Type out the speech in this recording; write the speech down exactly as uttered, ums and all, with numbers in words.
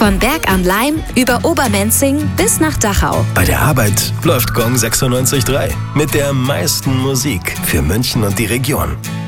Von Berg am Laim über Obermenzing bis nach Dachau. Bei der Arbeit läuft Gong sechsundneunzig Komma drei mit der meisten Musik für München und die Region.